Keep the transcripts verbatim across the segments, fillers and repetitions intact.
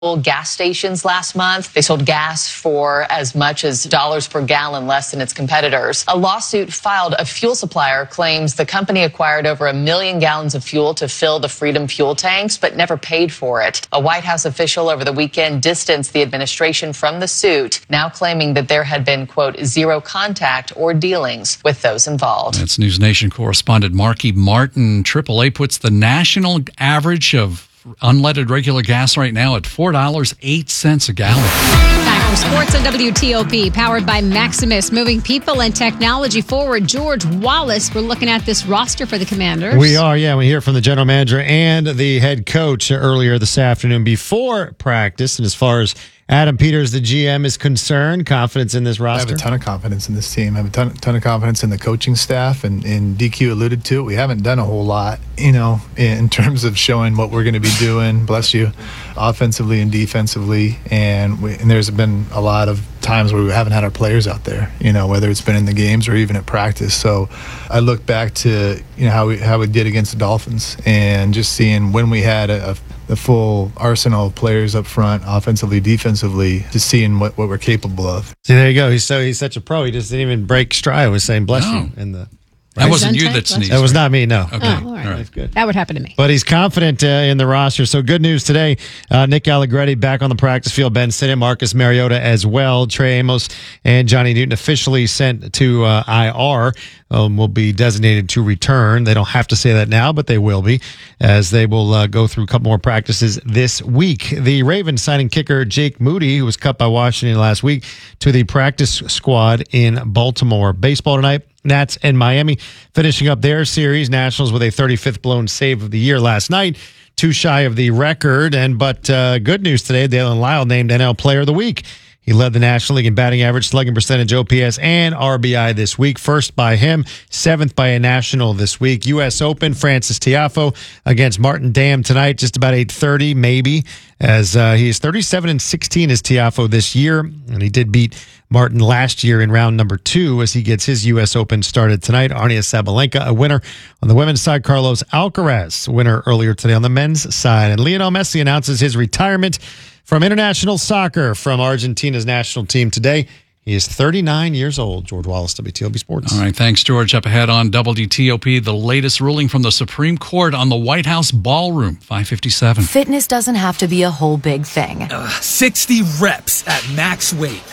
gas stations last month. They sold gas for as much as dollars per gallon less than its competitors. A lawsuit filed a fuel supplier claims the company acquired over a million gallons of fuel to fill the Freedom fuel tanks, but never paid for it. A White House official over the weekend distanced the administration from the suit, now claiming that there had been, quote, zero contact or dealings with those involved. That's News Nation correspondent Marky Martin. triple A puts the national average of unleaded regular gas right now at four dollars and eight cents a gallon. Time for sports on W T O P, powered by Maximus, moving people and technology forward. George Wallace, we're looking at this roster for the Commanders. We are, yeah. We hear from the general manager and the head coach earlier this afternoon before practice. And as far as Adam Peters, the G M, is concerned, confidence in this roster? I have a ton of confidence in this team. I have a ton, ton of confidence in the coaching staff, and, and D Q alluded to it. We haven't done a whole lot, you know, in terms of showing what we're going to be doing, bless you, offensively and defensively. And, we, and there's been a lot of times where we haven't had our players out there, you know, whether it's been in the games or even at practice. So I look back to, you know, how we how we did against the Dolphins, and just seeing when we had a, a the full arsenal of players up front, offensively, defensively, just seeing what, what we're capable of. See, there you go. He's so he's such a pro. He just didn't even break stride. I was saying bless No. you in the. That wasn't you that sneezed. That was not me, no. Okay. Oh, all right. All right. That's good. That would happen to me. But he's confident uh, in the roster. So good news today. Uh, Nick Allegretti back on the practice field. Ben Sinnott, Marcus Mariota as well. Trey Amos and Johnny Newton officially sent to uh, I R. Um, will be designated to return. They don't have to say that now, but they will be, as they will uh, go through a couple more practices this week. The Ravens signing kicker Jake Moody, who was cut by Washington last week, to the practice squad in Baltimore. Baseball tonight. Nats and Miami finishing up their series. Nationals with a thirty-fifth blown save of the year last night, too shy of the record. And but uh, good news today: Dalen Lyle named N L Player of the Week. He led the National League in batting average, slugging percentage, O P S, and R B I this week. First by him, seventh by a national this week. U S Open, Francis Tiafoe against Martin Dam tonight, just about eight thirty, maybe, as uh, he is thirty-seven and sixteen as Tiafoe this year, and he did beat Martin last year in round number two as he gets his U S Open started tonight. Arnia Sabalenka, a winner on the women's side. Carlos Alcaraz, winner earlier today on the men's side. And Lionel Messi announces his retirement from international soccer from Argentina's national team today. He is thirty-nine years old. George Wallace, W T O P Sports. All right, thanks, George. Up ahead on W T O P, the latest ruling from the Supreme Court on the White House ballroom, five fifty-seven. Fitness doesn't have to be a whole big thing. Uh, sixty reps at max weight.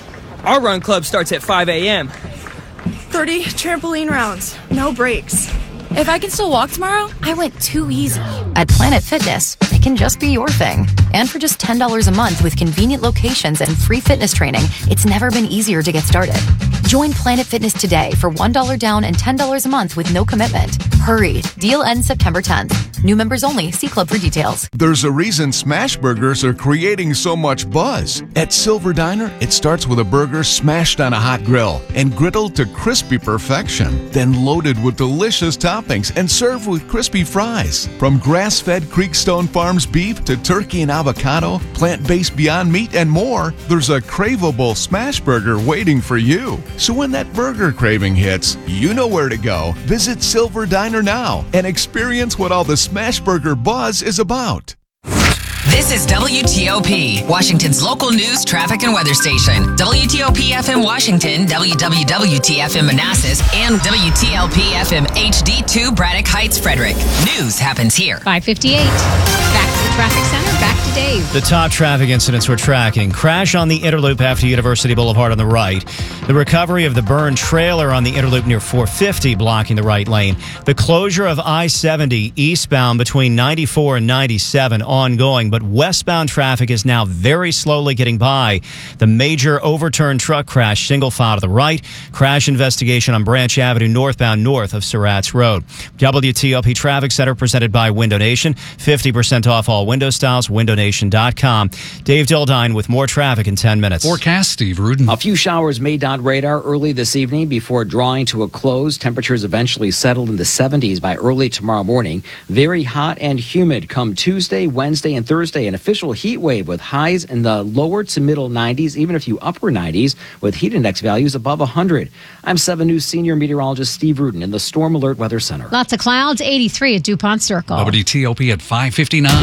Our run club starts at five a.m. thirty trampoline rounds, no breaks. If I can still walk tomorrow, I went too easy. At Planet Fitness, it can just be your thing. And for just ten dollars a month with convenient locations and free fitness training, it's never been easier to get started. Join Planet Fitness today for one dollar down and ten dollars a month with no commitment. Hurry. Deal ends September tenth. New members only. See club for details. There's a reason smash burgers are creating so much buzz. At Silver Diner, it starts with a burger smashed on a hot grill and griddled to crispy perfection, then loaded with delicious toppings and served with crispy fries. From grass-fed Creekstone Farms beef to turkey and avocado, plant-based Beyond Meat, and more, there's a craveable smash burger waiting for you. So when that burger craving hits, you know where to go. Visit Silver Diner now and experience what all the smash burger buzz is about. This is W T O P, Washington's local news, traffic, and weather station. W T O P F M Washington, W W W T F M Manassas, and W T L P F M H D two Braddock Heights, Frederick. News happens here. five fifty-eight. Back to the traffic center. Back to Dave. The top traffic incidents we're tracking. Crash on the Interloop after University Boulevard on the right. The recovery of the burned trailer on the Interloop near four fifty blocking the right lane. The closure of I seventy eastbound between ninety-four and ninety-seven ongoing, but westbound traffic is now very slowly getting by. The major overturned truck crash, single file to the right. Crash investigation on Branch Avenue northbound north of Surratt's Road. W T O P Traffic Center presented by Window Nation. fifty percent off all window styles, window nation dot com. Dave Dildine with more traffic in ten minutes. Forecast, Steve Rudin. A few showers made on radar early this evening before drawing to a close. Temperatures eventually settled in the seventies by early tomorrow morning. Very hot and humid come Tuesday, Wednesday, and Thursday. An official heat wave with highs in the lower to middle nineties, even a few upper nineties, with heat index values above one hundred. I'm seven News senior meteorologist Steve Rudin in the Storm Alert Weather Center. Lots of clouds, eighty-three at DuPont Circle. W T O P at five fifty-nine.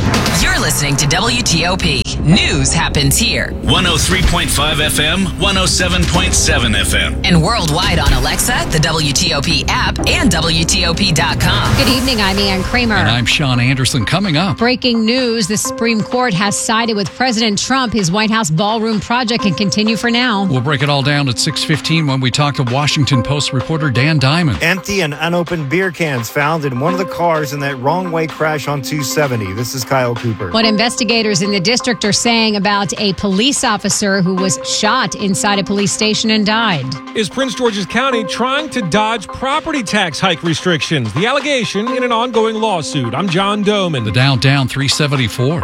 You're listening to W T O P. News happens here. one oh three point five F M, one oh seven point seven F M. And worldwide on Alexa, the W T O P app, and W T O P dot com. Good evening, I'm Ann Kramer. And I'm Sean Anderson. Coming up. Breaking news, the Supreme Court has sided with President Trump. His White House ballroom project can continue for now. We'll break it all down at six fifteen when we talk to Washington Post reporter Dan Diamond. Empty and unopened beer cans found in one of the cars in that wrong-way crash on two seventy. This is Kyle Cooper. What investigators in the district are saying about a police officer who was shot inside a police station and died. Is Prince George's County trying to dodge property tax hike restrictions? The allegation in an ongoing lawsuit. I'm John Doman. The Dow down three seventy-four.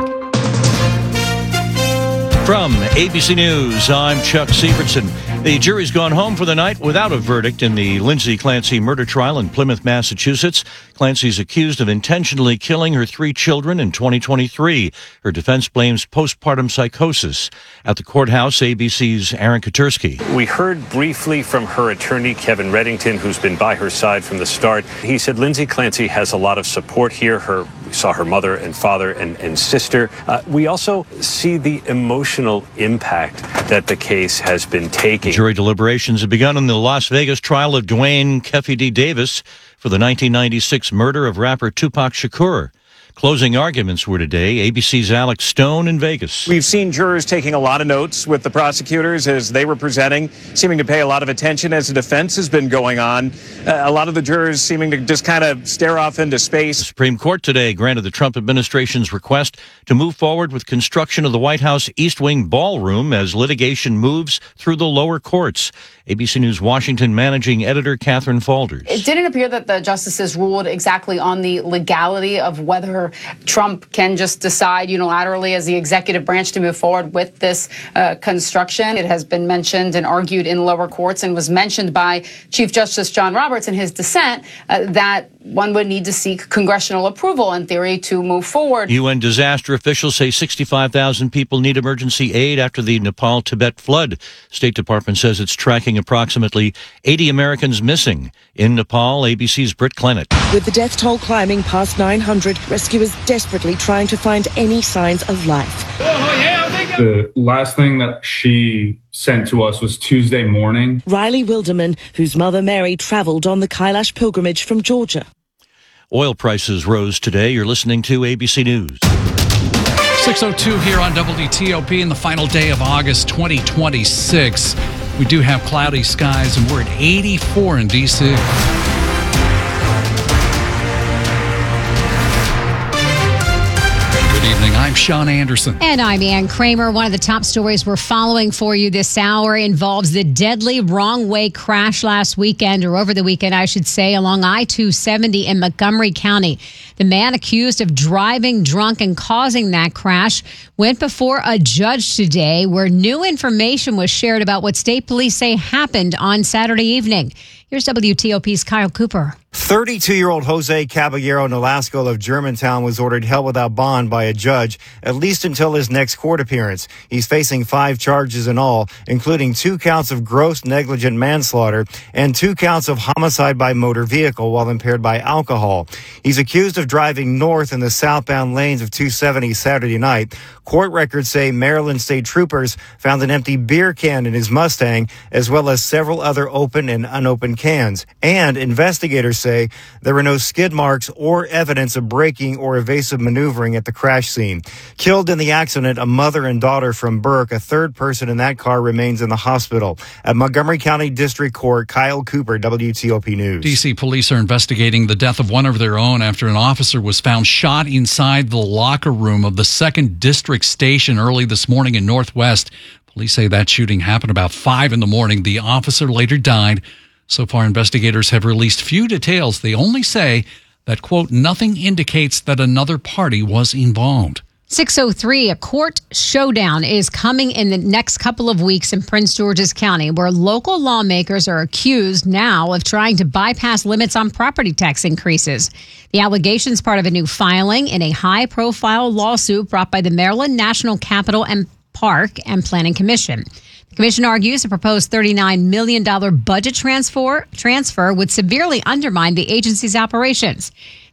From A B C News, I'm Chuck Sievertson. The jury's gone home for the night without a verdict in the Lindsay Clancy murder trial in Plymouth, Massachusetts. Clancy's accused of intentionally killing her three children in twenty twenty-three. Her defense blames postpartum psychosis. At the courthouse, A B C's Aaron Katursky. We heard briefly from her attorney, Kevin Reddington, who's been by her side from the start. He said Lindsay Clancy has a lot of support here. Her We saw her mother and father and, and sister. Uh, we also see the emotional impact that the case has been taking. Jury deliberations have begun in the Las Vegas trial of Dwayne Keffe D. Davis for the nineteen ninety-six murder of rapper Tupac Shakur. Closing arguments were today. A B C's Alex Stone in Vegas. We've seen jurors taking a lot of notes with the prosecutors as they were presenting, seeming to pay a lot of attention as the defense has been going on. Uh, a lot of the jurors seeming to just kind of stare off into space. The Supreme Court today granted the Trump administration's request to move forward with construction of the White House East Wing ballroom as litigation moves through the lower courts. A B C News Washington managing editor Catherine Falders. It didn't appear that the justices ruled exactly on the legality of whether Trump can just decide unilaterally as the executive branch to move forward with this uh, construction. It has been mentioned and argued in lower courts and was mentioned by Chief Justice John Roberts in his dissent uh, that one would need to seek congressional approval in theory to move forward. U N disaster officials say sixty-five thousand people need emergency aid after the Nepal-Tibet flood. State Department says it's tracking approximately eighty Americans missing. In Nepal, A B C's Britt Clennett. With the death toll climbing past nine hundred, rescuers desperately trying to find any signs of life. The last thing that she sent to us was Tuesday morning. Riley Wilderman, whose mother Mary traveled on the Kailash pilgrimage from Georgia. Oil prices rose today. You're listening to A B C News. six oh two here on W T O P in the final day of August twenty twenty-six. We do have cloudy skies, and we're at eighty-four in D C. Good evening. I'm Sean Anderson. And I'm Ann Kramer. One of the top stories we're following for you this hour involves the deadly wrong-way crash last weekend, or over the weekend, I should say, along I two seventy in Montgomery County. The man accused of driving drunk and causing that crash went before a judge today, where new information was shared about what state police say happened on Saturday evening. Here's W T O P's Kyle Cooper. thirty-two-year-old Jose Caballero Nolasco of Germantown was ordered held without bond by a judge, at least until his next court appearance. He's facing five charges in all, including two counts of gross negligent manslaughter and two counts of homicide by motor vehicle while impaired by alcohol. He's accused of driving north in the southbound lanes of two seventy Saturday night. Court records say Maryland state troopers found an empty beer can in his Mustang, as well as several other open and unopened cans. And investigators say there were no skid marks or evidence of braking or evasive maneuvering at the crash scene. Killed in the accident, a mother and daughter from Burke. A third person in that car remains in the hospital. At Montgomery County District Court, Kyle Cooper, W T O P News. D C police are investigating the death of one of their own after an officer was found shot inside the locker room of the second District Station early this morning in Northwest. Police say that shooting happened about five in the morning. The officer later died. So far, investigators have released few details. They only say that, quote, nothing indicates that another party was involved. six oh three, a court showdown is coming in the next couple of weeks in Prince George's County, where local lawmakers are accused now of trying to bypass limits on property tax increases. The allegation is part of a new filing in a high-profile lawsuit brought by the Maryland National Capital and Park and Planning Commission. The commission argues a proposed thirty-nine million dollars budget transfer, transfer would severely undermine the agency's operations.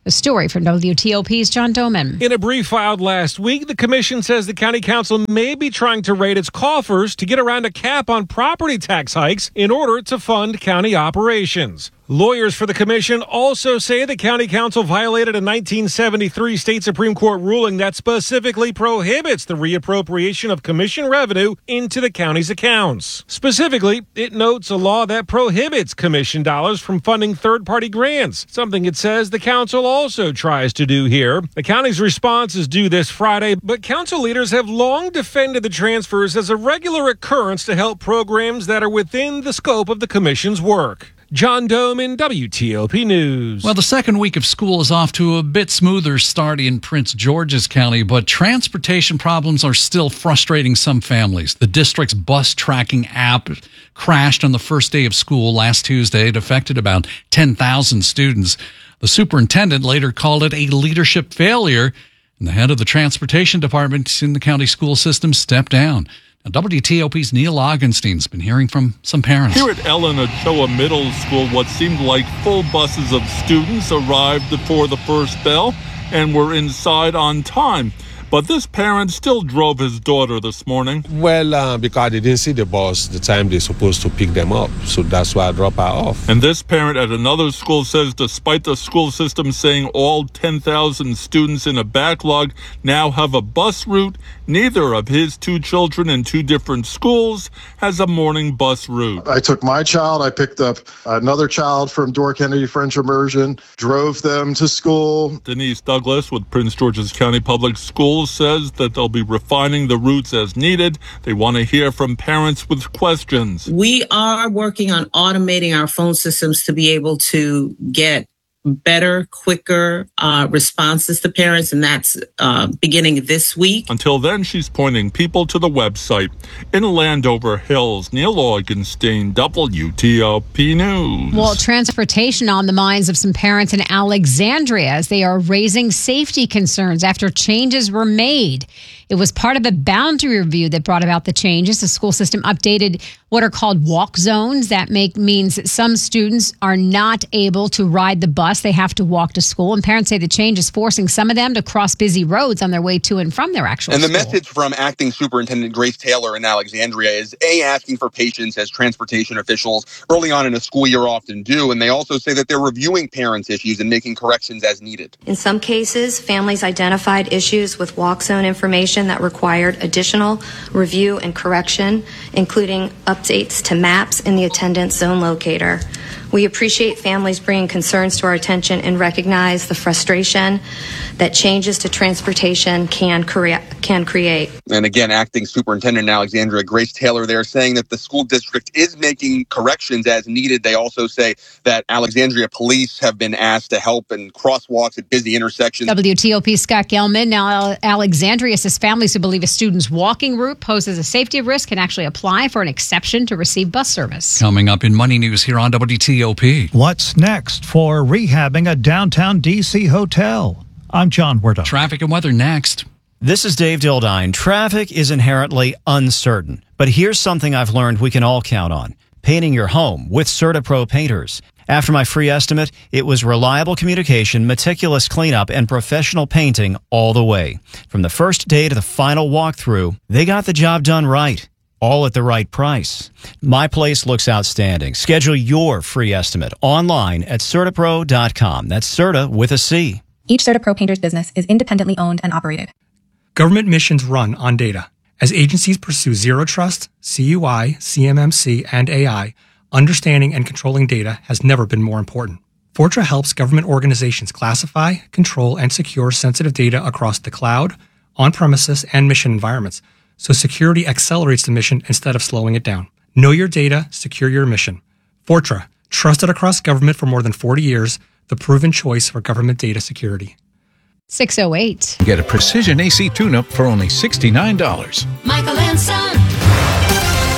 A story from W T O P's John Doman. In a brief filed last week, the commission says the county council may be trying to raid its coffers to get around a cap on property tax hikes in order to fund county operations. Lawyers for the commission also say the county council violated a nineteen seventy-three state Supreme Court ruling that specifically prohibits the reappropriation of commission revenue into the county's accounts. Specifically, it notes a law that prohibits commission dollars from funding third-party grants, something it says the council also tries to do here. The county's response is due this Friday, but council leaders have long defended the transfers as a regular occurrence to help programs that are within the scope of the commission's work. John Doman, W T O P News. Well, the second week of school is off to a bit smoother start in Prince George's County, but transportation problems are still frustrating some families. The district's bus tracking app crashed on the first day of school last Tuesday. It affected about ten thousand students. The superintendent later called it a leadership failure, and the head of the transportation department in the county school system stepped down. W T O P's Neil Augenstein's been hearing from some parents. Here at Ellen Ochoa Middle School, what seemed like full buses of students arrived before the first bell and were inside on time. But this parent still drove his daughter this morning. Well, uh, because they didn't see the bus the time they're supposed to pick them up. So that's why I dropped her off. And this parent at another school says despite the school system saying all ten thousand students in a backlog now have a bus route, neither of his two children in two different schools has a morning bus route. I took my child, I picked up another child from Door Kennedy French Immersion, drove them to school. Denise Douglas with Prince George's County Public Schools says that they'll be refining the routes as needed. They want to hear from parents with questions. We are working on automating our phone systems to be able to get better, quicker uh, responses to parents, and that's uh, beginning this week. Until then, she's pointing people to the website. In Landover Hills, Neil Augenstein, W T O P News. Well, transportation on the minds of some parents in Alexandria as they are raising safety concerns after changes were made. It was part of a boundary review that brought about the changes. The school system updated what are called walk zones. That make means that some students are not able to ride the bus. They have to walk to school. And parents say the change is forcing some of them to cross busy roads on their way to and from their actual And the school. message from Acting Superintendent Grace Taylor in Alexandria is, A, asking for patience as transportation officials early on in a school year often do. And they also say that they're reviewing parents' issues and making corrections as needed. In some cases, families identified issues with walk zone information that required additional review and correction, including updates to maps in the attendance zone locator. We appreciate families bringing concerns to our attention and recognize the frustration that changes to transportation can crea- can create. And again, Acting Superintendent in Alexandria, Grace Taylor, there saying that the school district is making corrections as needed. They also say that Alexandria police have been asked to help in crosswalks at busy intersections. W T O P Scott Gelman. Now, Alexandria says families who believe a student's walking route poses a safety risk can actually apply for an exception to receive bus service. Coming up in Money News here on W T O P. What's next for rehabbing a downtown D C hotel? I'm John Werda. Traffic and weather next. This is Dave Dildine. Traffic is inherently uncertain, but here's something I've learned we can all count on. Painting your home with CertaPro painters. After my free estimate, it was reliable communication, meticulous cleanup, and professional painting all the way. From the first day to the final walkthrough, they got the job done right. All at the right price. My place looks outstanding. Schedule your free estimate online at CertaPro dot com. That's Certa with a C. Each CertaPro painter's business is independently owned and operated. Government missions run on data. As agencies pursue zero trust, C U I, C M M C, and A I, understanding and controlling data has never been more important. Fortra helps government organizations classify, control, and secure sensitive data across the cloud, on-premises, and mission environments, so security accelerates the mission instead of slowing it down. Know your data, secure your mission. Fortra, trusted across government for more than forty years, the proven choice for government data security. six oh eight. Get a precision A C tune-up for only sixty-nine dollars. Michael and Son.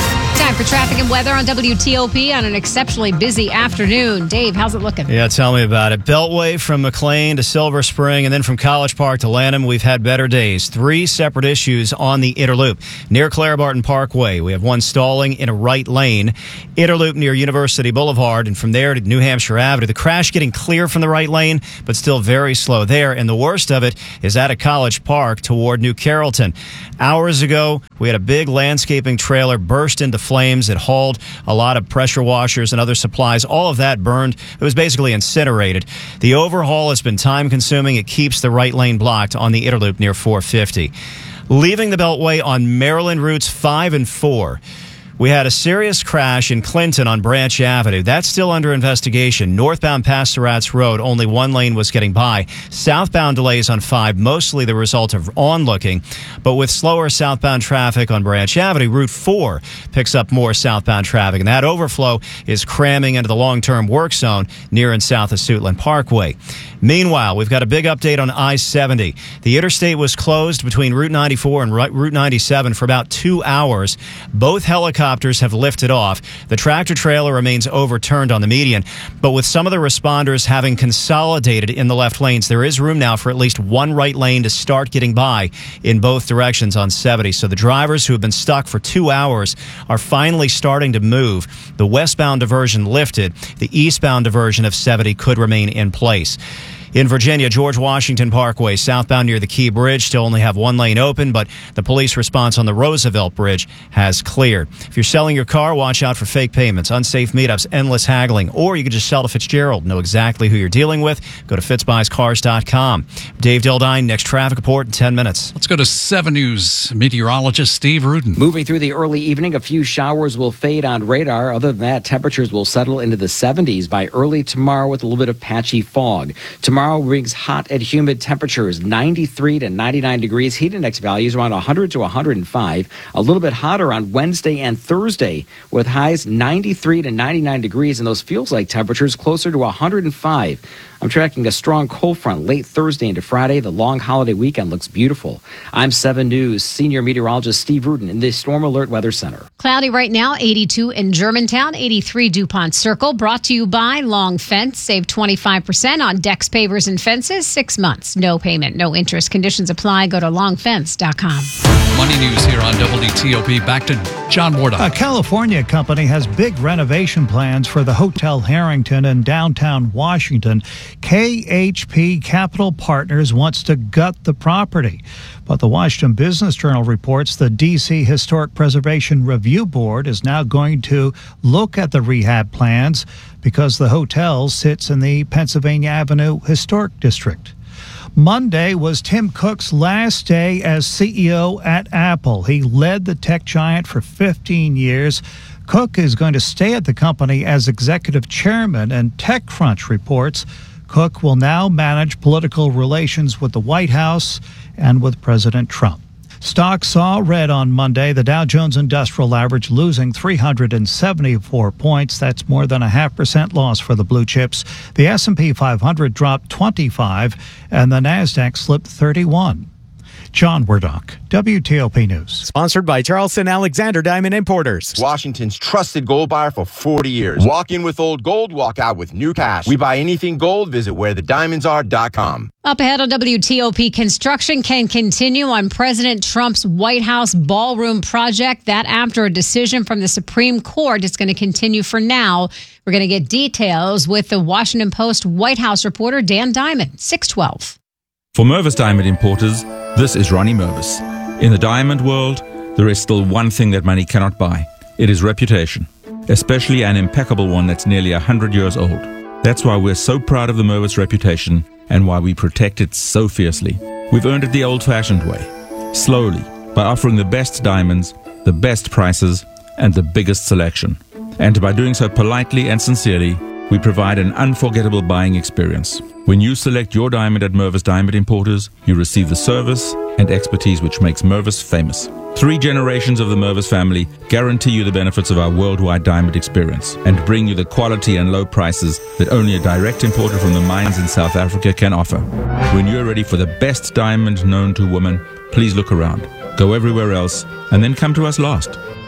Time for traffic and weather on W T O P on an exceptionally busy afternoon. Dave, how's it looking? Yeah, tell me about it. Beltway from McLean to Silver Spring, and then from College Park to Lanham, we've had better days. Three separate issues on the Interloop. Near Clara Barton Parkway, we have one stalling in a right lane. Interloop near University Boulevard, and from there to New Hampshire Avenue. The crash getting clear from the right lane, but still very slow there. And the worst of it is out of College Park toward New Carrollton. Hours ago, we had a big landscaping trailer burst into flames. It hauled a lot of pressure washers and other supplies. All of that burned. It was basically incinerated. The overhaul has been time-consuming. It keeps the right lane blocked on the Interloop near four fifty. Leaving the Beltway on Maryland routes five and four. We had a serious crash in Clinton on Branch Avenue. That's still under investigation. Northbound past Surratt's Road, only one lane was getting by. Southbound delays on five, mostly the result of onlooking. But with slower southbound traffic on Branch Avenue, Route four picks up more southbound traffic. And that overflow is cramming into the long-term work zone near and south of Suitland Parkway. Meanwhile, we've got a big update on I seventy. The interstate was closed between Route ninety-four and Route ninety-seven for about two hours. Both helicopters have lifted off. The tractor trailer remains overturned on the median, but with some of the responders having consolidated in the left lanes, there is room now for at least one right lane to start getting by in both directions on seventy. So the drivers who have been stuck for two hours are finally starting to move. The westbound diversion lifted. The eastbound diversion of seventy could remain in place. In Virginia, George Washington Parkway, southbound near the Key Bridge, still only have one lane open, but the police response on the Roosevelt Bridge has cleared. If you're selling your car, watch out for fake payments, unsafe meetups, endless haggling, or you can just sell to Fitzgerald. Know exactly who you're dealing with. Go to fitz buys cars dot com. Dave Dildine, next traffic report in ten minutes. Let's go to seven News meteorologist Steve Rudin. Moving through the early evening, a few showers will fade on radar. Other than that, temperatures will settle into the seventies by early tomorrow with a little bit of patchy fog. Tomorrow brings hot and humid temperatures, ninety-three to ninety-nine degrees. Heat index values around one hundred to one hundred five. A little bit hotter on Wednesday and Thursday with highs ninety-three to ninety-nine degrees, and those feels like temperatures closer to one hundred five. I'm tracking a strong cold front late Thursday into Friday. The long holiday weekend looks beautiful. I'm seven News senior meteorologist Steve Rudin in the Storm Alert Weather Center. Cloudy right now, eighty-two in Germantown, eighty-three DuPont Circle. Brought to you by Long Fence. Save twenty-five percent on decks, pavers, and fences. Six months. No payment, no interest. Conditions apply. Go to long fence dot com. Money news here on W T O P. Back to John Wardock. A California company has big renovation plans for the Hotel Harrington in downtown Washington. K H P Capital Partners wants to gut the property. But the Washington Business Journal reports the D C Historic Preservation Review Board is now going to look at the rehab plans because the hotel sits in the Pennsylvania Avenue Historic District. Monday was Tim Cook's last day as C E O at Apple. He led the tech giant for fifteen years. Cook is going to stay at the company as executive chairman, and TechCrunch reports Cook will now manage political relations with the White House and with President Trump. Stocks saw red on Monday. The Dow Jones Industrial Average losing three hundred seventy-four points. That's more than a half percent loss for the blue chips. The S and P five hundred dropped twenty-five, and the Nasdaq slipped thirty-one. John Wardock, W T O P News. Sponsored by Charleston Alexander Diamond Importers. Washington's trusted gold buyer for forty years. Walk in with old gold, walk out with new cash. We buy anything gold. Visit where the diamonds are dot com. Up ahead on W T O P, construction can continue on President Trump's White House ballroom project. That after a decision from the Supreme Court, it's going to continue for now. We're going to get details with the Washington Post White House reporter Dan Diamond, six twelve. For Mervis Diamond Importers, this is Ronnie Mervis. In the diamond world, there is still one thing that money cannot buy. It is reputation, especially an impeccable one that's nearly one hundred years old. That's why we're so proud of the Mervis reputation and why we protect it so fiercely. We've earned it the old-fashioned way, slowly, by offering the best diamonds, the best prices, and the biggest selection. And by doing so politely and sincerely, we provide an unforgettable buying experience. When you select your diamond at Mervis Diamond Importers, you receive the service and expertise which makes Mervis famous. Three generations of the Mervis family guarantee you the benefits of our worldwide diamond experience and bring you the quality and low prices that only a direct importer from the mines in South Africa can offer. When you're ready for the best diamond known to woman, please look around. Go everywhere else and then come to us last.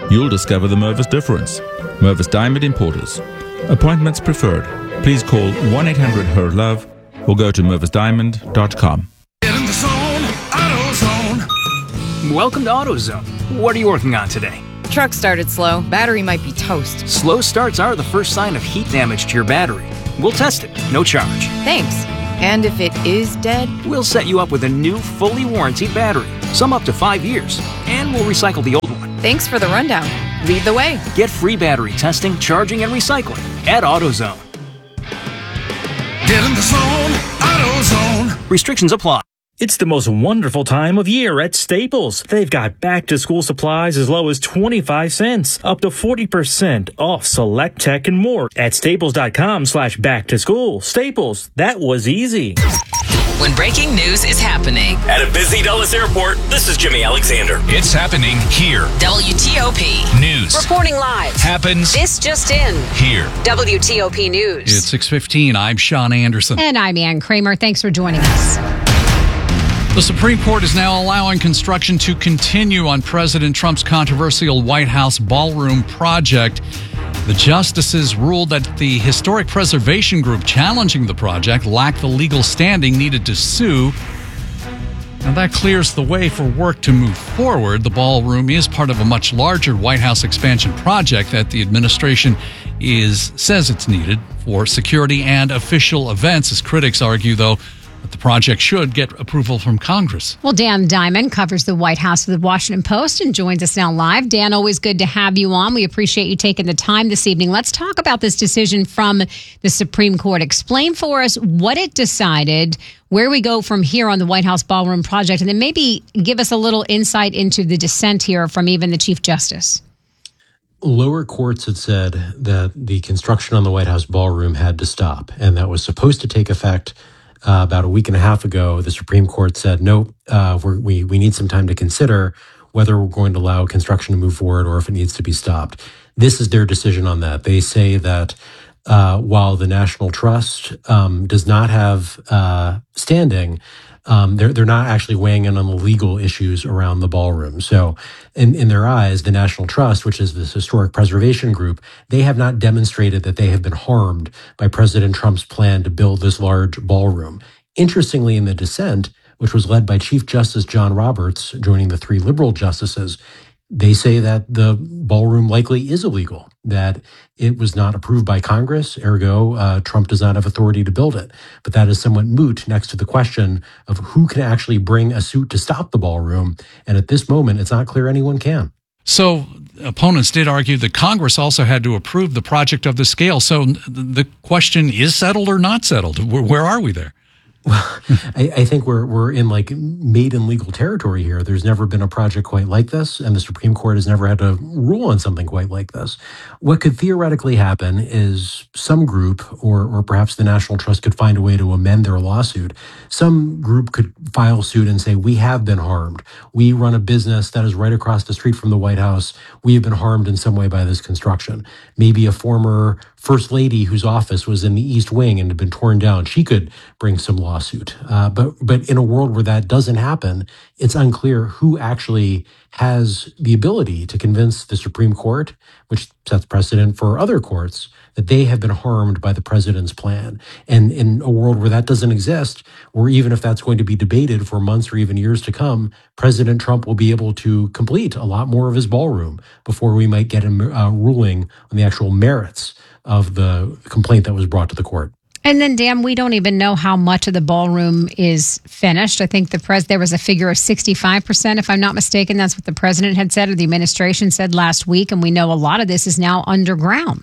you'll discover the Mervis difference. Mervis Diamond Importers. Appointments preferred. Please call one eight hundred H E R Love or go to mervis diamond dot com. Get in the zone, AutoZone. Welcome to AutoZone. What are you working on today? Truck started slow. Battery might be toast. Slow starts are the first sign of heat damage to your battery. We'll test it, no charge. Thanks. And if it is dead? We'll set you up with a new, fully warranted battery, some up to five years, and we'll recycle the old one. Thanks for the rundown. Lead the way. Get free battery testing, charging, and recycling at AutoZone. Get in the zone, AutoZone. Restrictions apply. It's the most wonderful time of year at Staples. They've got back-to-school supplies as low as twenty-five cents, up to forty percent off select tech and more at staples.com slash back-to-school. Staples, that was easy. When breaking news is happening at a busy Dulles airport, this is Jimmy Alexander. It's happening here. W T O P News. Reporting live. Happens. This just in. Here. W T O P News. It's six fifteen. I'm Sean Anderson. And I'm Ann Kramer. Thanks for joining us. The Supreme Court is now allowing construction to continue on President Trump's controversial White House ballroom project. The justices ruled that the historic preservation group challenging the project lacked the legal standing needed to sue. Now that clears the way for work to move forward. The ballroom is part of a much larger White House expansion project that the administration is says it's needed for security and official events, as critics argue, though, that the project should get approval from Congress. Well, Dan Diamond covers the White House for the Washington Post and joins us now live. Dan, always good to have you on. We appreciate you taking the time this evening. Let's talk about this decision from the Supreme Court. Explain for us what it decided, where we go from here on the White House ballroom project, and then maybe give us a little insight into the dissent here from even the Chief Justice. Lower courts had said that the construction on the White House ballroom had to stop, and that was supposed to take effect Uh, about a week and a half ago. The Supreme Court said, no, uh, we're, we we need some time to consider whether we're going to allow construction to move forward or if it needs to be stopped. This is their decision on that. They say that uh, while the National Trust um, does not have uh, standing, um, they're they're not actually weighing in on the legal issues around the ballroom. So in, in their eyes, the National Trust, which is this historic preservation group, they have not demonstrated that they have been harmed by President Trump's plan to build this large ballroom. Interestingly, in the dissent, which was led by Chief Justice John Roberts, joining the three liberal justices, they say that the ballroom likely is illegal, that it was not approved by Congress, ergo, uh, Trump does not have authority to build it. But that is somewhat moot next to the question of who can actually bring a suit to stop the ballroom. And at this moment, it's not clear anyone can. So opponents did argue that Congress also had to approve the project of this scale. So the question is settled or not settled? Where are we there? Well, I, I think we're we're in like maiden legal territory here. There's never been a project quite like this, and the Supreme Court has never had to rule on something quite like this. What could theoretically happen is some group, or or perhaps the National Trust could find a way to amend their lawsuit. Some group could file suit and say, we have been harmed. We run a business that is right across the street from the White House. We have been harmed in some way by this construction. Maybe a former First Lady whose office was in the East Wing and had been torn down, she could bring some lawsuit. Uh, but but in a world where that doesn't happen, it's unclear who actually has the ability to convince the Supreme Court, which sets precedent for other courts, that they have been harmed by the president's plan. And in a world where that doesn't exist, or even if that's going to be debated for months or even years to come, President Trump will be able to complete a lot more of his ballroom before we might get a uh, ruling on the actual merits of the complaint that was brought to the court. And then, Dan, we don't even know how much of the ballroom is finished. I think the pres there was a figure of sixty-five percent, if I'm not mistaken. That's what the president had said, or the administration said last week. And we know a lot of this is now underground.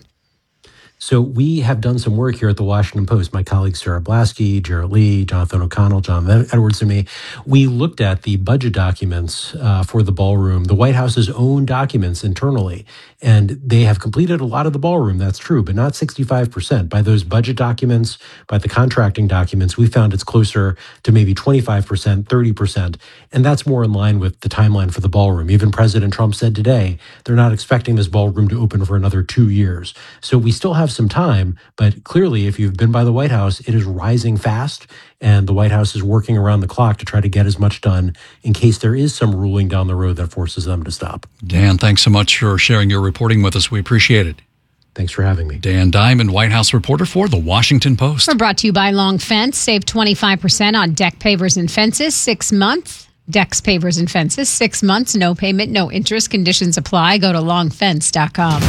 So we have done some work here at the Washington Post. My colleagues Sarah Blasky, Jarrett Lee, Jonathan O'Connell, John Edwards, and me. We looked at the budget documents uh, for the ballroom, the White House's own documents internally, and they have completed a lot of the ballroom. That's true, but not sixty-five percent. By those budget documents, by the contracting documents, we found it's closer to maybe twenty-five percent, thirty percent, and that's more in line with the timeline for the ballroom. Even President Trump said today they're not expecting this ballroom to open for another two years. So we still have have some time, but clearly if you've been by the White House, it is rising fast, and the White House is working around the clock to try to get as much done in case there is some ruling down the road that forces them to stop. Dan, thanks so much for sharing your reporting with us. We appreciate it. Thanks for having me. Dan Diamond, White House reporter for The Washington Post. We're brought to you by Long Fence. Save twenty-five percent on deck pavers and fences. Six months. Decks, pavers, and fences. Six months. No payment, no interest. Conditions apply. Go to long fence dot com.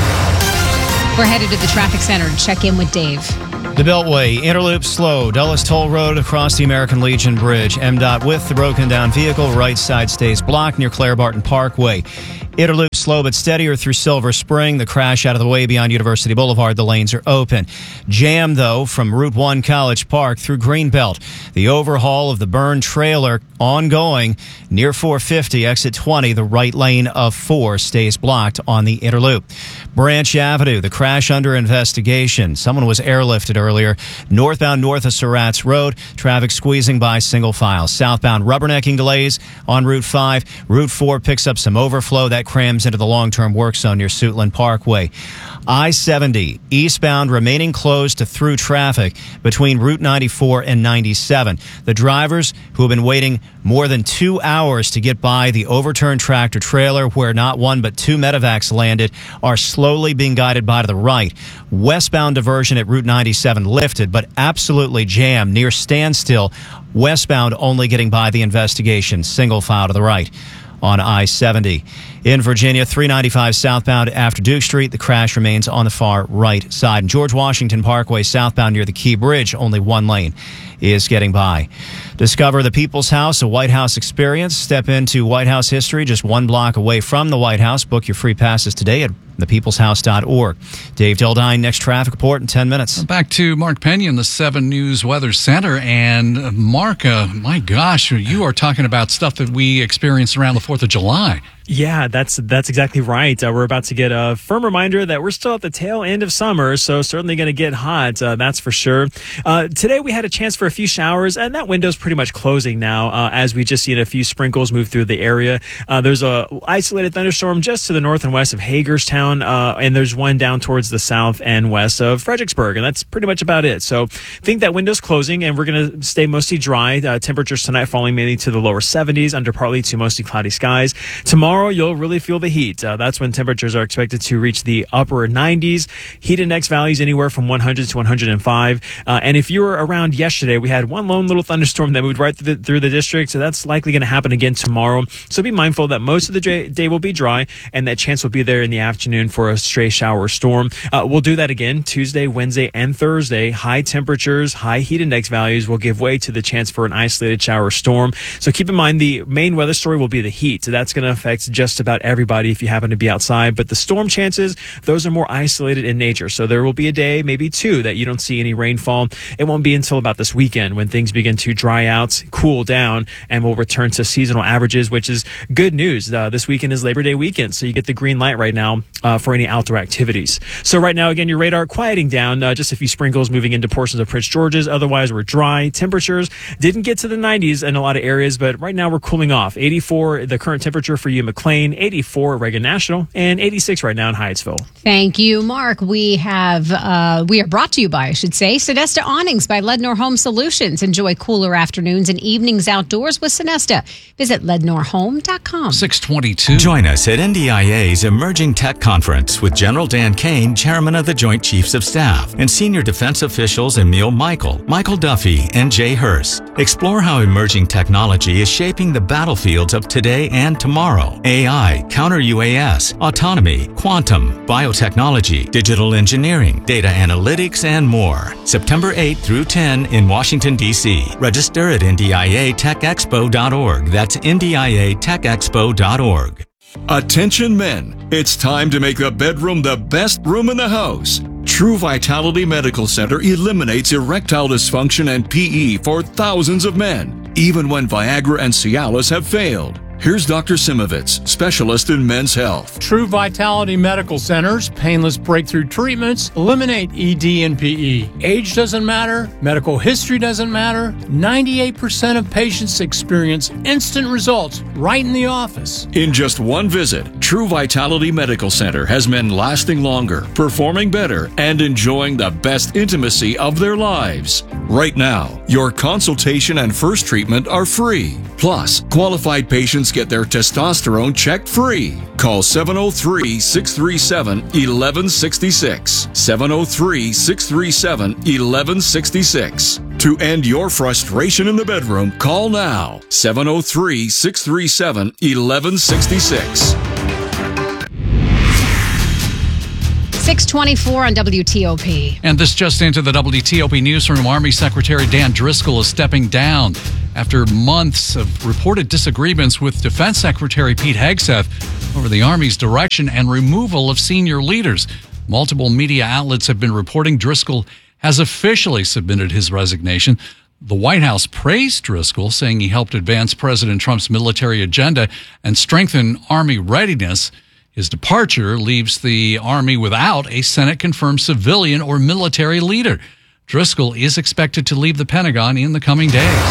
We're headed to the traffic center to check in with Dave. The Beltway, Interloop slow, Dulles Toll Road across the American Legion Bridge. M DOT with the broken down vehicle. Right side stays blocked near Claire Barton Parkway. Interloop slow but steadier through Silver Spring. The crash out of the way beyond University Boulevard. The lanes are open. Jam, though, from Route one College Park through Greenbelt. The overhaul of the burned trailer ongoing near four fifty, exit twenty. The right lane of four stays blocked on the Interloop. Branch Avenue, the crash under investigation. Someone was airlifted earlier. Northbound north of Surratt's Road. Traffic squeezing by single file. Southbound rubbernecking delays on Route five. Route four picks up some overflow. That crams into the long-term work zone near Suitland Parkway. I seventy, eastbound remaining closed to through traffic between Route ninety-four and ninety-seven. The drivers who have been waiting more than two hours to get by the overturned tractor trailer where not one but two medevacs landed are slowly being guided by to the right. Westbound diversion at Route ninety-seven lifted, but absolutely jammed near standstill. Westbound only getting by the investigation. Single file to the right on I seventy. In Virginia, three ninety-five southbound after Duke Street. The crash remains on the far right side. And George Washington Parkway southbound near the Key Bridge, only one lane is getting by. Discover the People's House, a White House experience. Step into White House history just one block away from the White House. Book your free passes today at the peoples house dot org. Dave Dildine, next traffic report in ten minutes. Back to Mark Pena in the seven News Weather Center. And Mark, uh, my gosh, you are talking about stuff that we experienced around the fourth of July. Yeah, that's that's exactly right. Uh, we're about to get a firm reminder that we're still at the tail end of summer, so certainly going to get hot, uh, that's for sure. Uh, today we had a chance for a few showers, and that window's pretty much closing now uh, as we just seen a few sprinkles move through the area. Uh, there's a isolated thunderstorm just to the north and west of Hagerstown, uh, and there's one down towards the south and west of Fredericksburg, and that's pretty much about it. So I think that window's closing, and we're going to stay mostly dry. Uh, temperatures tonight falling mainly to the lower seventies under partly to mostly cloudy skies. Tomorrow, you'll really feel the heat. Uh, that's when temperatures are expected to reach the upper nineties. Heat index values anywhere from one hundred to one hundred five. Uh, and if you were around yesterday, we had one lone little thunderstorm that moved right through the, through the district. So that's likely going to happen again tomorrow. So be mindful that most of the day, day will be dry, and that chance will be there in the afternoon for a stray shower or storm. Uh, we'll do that again Tuesday, Wednesday, and Thursday. High temperatures, high heat index values will give way to the chance for an isolated shower or storm. So keep in mind the main weather story will be the heat. So that's going to affect just about everybody if you happen to be outside. But the storm chances, those are more isolated in nature. So there will be a day, maybe two, that you don't see any rainfall. It won't be until about this weekend when things begin to dry out, cool down, and we'll return to seasonal averages, which is good news. Uh, this weekend is Labor Day weekend, so you get the green light right now uh, for any outdoor activities. So right now, again, your radar quieting down, uh, just a few sprinkles moving into portions of Prince George's. Otherwise, we're dry. Temperatures didn't get to the nineties in a lot of areas, but right now we're cooling off. eighty-four, the current temperature for you, McLean, eighty-four at Reagan National, and eighty-six right now in Hyattsville. Thank you, Mark. We have uh, we are brought to you by, I should say, Sonesta Awnings by Lednor Home Solutions. Enjoy cooler afternoons and evenings outdoors with Sonesta. Visit lednor home dot com. six twenty-two. Join us at N D I A's Emerging Tech Conference with General Dan Kane, Chairman of the Joint Chiefs of Staff, and Senior Defense Officials Emil Michael, Michael Duffy, and Jay Hurst. Explore how emerging technology is shaping the battlefields of today and tomorrow. A I, counter U A S, autonomy, quantum, biotechnology, digital engineering, data analytics, and more. September eighth through tenth in Washington, D C. Register at N D I A tech expo dot org. That's N D I A tech expo dot org. Attention men, it's time to make the bedroom the best room in the house. True Vitality Medical Center eliminates erectile dysfunction and P E for thousands of men, even when Viagra and Cialis have failed. Here's Doctor Simovitz, specialist in men's health. True Vitality Medical Center's painless breakthrough treatments eliminate E D and P E. Age doesn't matter. Medical history doesn't matter. ninety-eight percent of patients experience instant results right in the office. In just one visit, True Vitality Medical Center has men lasting longer, performing better, and enjoying the best intimacy of their lives. Right now, your consultation and first treatment are free. Plus, qualified patients get their testosterone checked free. Call seven oh three, six three seven, one one six six. seven oh three, six three seven, one one six six. To end your frustration in the bedroom, call now. seven oh three, six three seven, one one six six. six twenty-four on W T O P. And this just into the W T O P newsroom. Army Secretary Dan Driscoll is stepping down after months of reported disagreements with Defense Secretary Pete Hegseth over the Army's direction and removal of senior leaders. Multiple media outlets have been reporting Driscoll has officially submitted his resignation. The White House praised Driscoll, saying he helped advance President Trump's military agenda and strengthen Army readiness. His departure leaves the Army without a Senate-confirmed civilian or military leader. Driscoll is expected to leave the Pentagon in the coming days.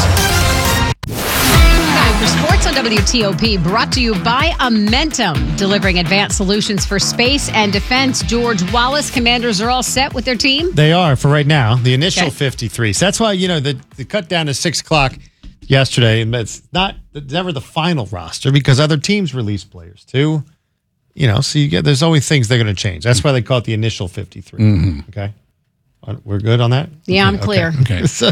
Time for sports on W T O P, brought to you by Amentum, delivering advanced solutions for space and defense. George Wallace, Commanders are all set with their team? They are for right now. The initial Okay. fifty-three. So that's why, you know, the, the cut down to six o'clock yesterday, and it's not it's never the final roster because other teams release players too. You know, so you get there's always things they're going to change. That's why they call it the initial fifty-three. Mm-hmm. Okay. We're good on that? Yeah, Okay, I'm clear. Okay. So,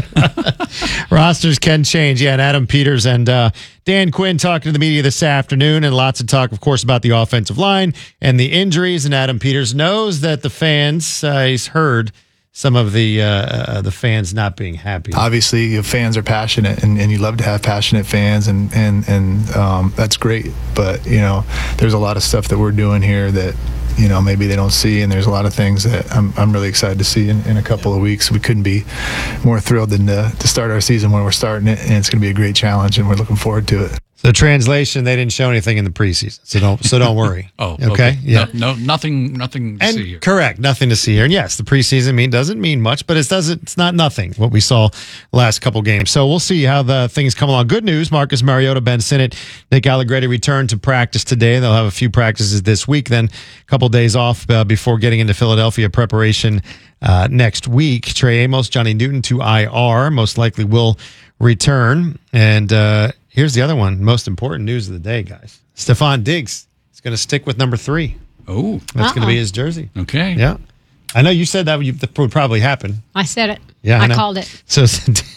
rosters can change. Yeah, and Adam Peters and uh, Dan Quinn talking to the media this afternoon, and lots of talk, of course, about the offensive line and the injuries. And Adam Peters knows that the fans, uh, he's heard some of the uh, uh, the fans not being happy. Obviously, your fans are passionate, and, and you love to have passionate fans, and and and um, that's great. But you know, there's a lot of stuff that we're doing here that you know maybe they don't see, and there's a lot of things that I'm I'm really excited to see in, in a couple of weeks. We couldn't be more thrilled than to, to start our season when we're starting it, and it's going to be a great challenge, and we're looking forward to it. So, translation: they didn't show anything in the preseason, so don't so don't worry. Oh, okay, okay. yeah. No, no, nothing, nothing to And see here. correct, nothing to see here. And yes, the preseason mean doesn't mean much, but it doesn't. It's not nothing what we saw last couple games. So we'll see how the things come along. Good news: Marcus Mariota, Ben Sinnott, Nick Allegretti returned to practice today. They'll have a few practices this week, then a couple days off uh, before getting into Philadelphia preparation uh, next week. Trey Amos, Johnny Newton to I R, most likely will return. And uh, here's the other one, most important news of the day, guys. Stephon Diggs is going to stick with number three. Oh, that's going to be his jersey. Okay. Yeah. I know you said that would, that would probably happen. I said it. Yeah, I I know. called it. So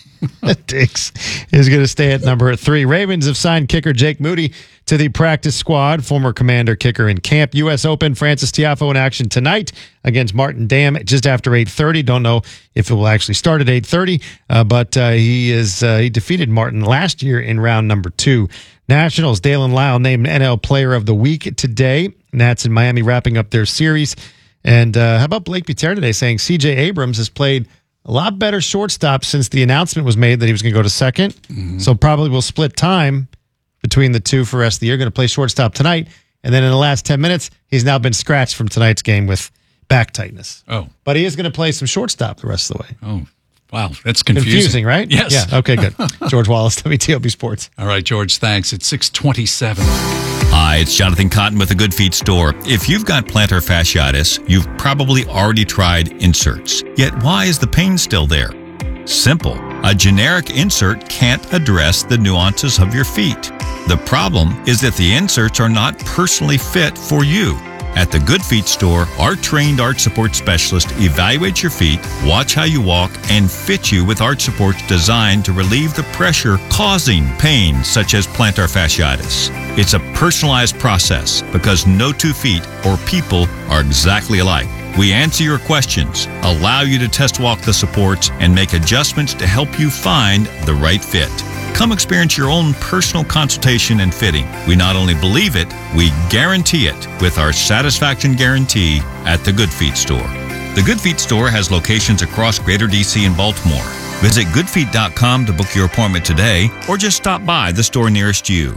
Diggs is going to stay at number three. Ravens have signed kicker Jake Moody to the practice squad, former Commander kicker in camp. U S Open, Francis Tiafoe in action tonight against Martin Dam just after eight thirty. Don't know if it will actually start at eight thirty, uh, but uh, he is uh, he defeated Martin last year in round number two. Nationals, Dalen Lyle named N L Player of the Week today. Nats in Miami wrapping up their series. And uh, how about Blake Buter today saying C J Abrams has played a lot better shortstop since the announcement was made that he was going to go to second. Mm-hmm. So probably will split time between the two for the rest of the year. Going to play shortstop tonight. And then in the last ten minutes, he's now been scratched from tonight's game with back tightness. Oh. But he is going to play some shortstop the rest of the way. Oh, wow. That's confusing. Confusing, right? Yes. Yeah. Okay, good. George Wallace, W T O P Sports. All right, George, thanks. It's six twenty-seven. Hi, it's Jonathan Cotton with the Good Feet store. If you've got plantar fasciitis, you've probably already tried inserts. Yet why is the pain still there? Simple. A generic insert can't address the nuances of your feet. The problem is that the inserts are not personally fit for you. At the Good Feet store, our trained arch support specialist evaluates your feet, watch how you walk, and fit you with arch supports designed to relieve the pressure causing pain such as plantar fasciitis. It's a personalized process because no two feet or people are exactly alike. We answer your questions, allow you to test walk the supports, and make adjustments to help you find the right fit. Come experience your own personal consultation and fitting. We not only believe it, we guarantee it with our satisfaction guarantee at the Good Feet store. The Good Feet store has locations across Greater D C and Baltimore. Visit good feet dot com to book your appointment today or just stop by the store nearest you.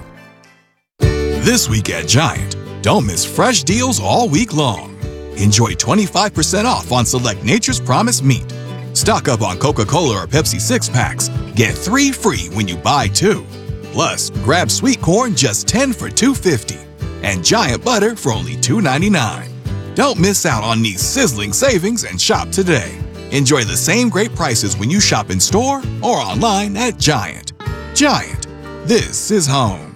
This week at Giant, don't miss fresh deals all week long. Enjoy twenty-five percent off on select Nature's Promise meat. Stock up on Coca-Cola or Pepsi six-packs. Get three free when you buy two. Plus, grab sweet corn just ten for two fifty. and Giant butter for only two ninety-nine. Don't miss out on these sizzling savings and shop today. Enjoy the same great prices when you shop in store or online at Giant. Giant, this is home.